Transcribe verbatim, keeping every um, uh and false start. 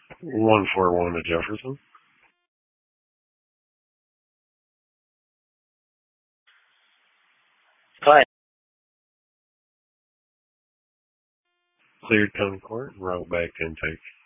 one four one to Jefferson. Hi. Cleared Concord, route back intake.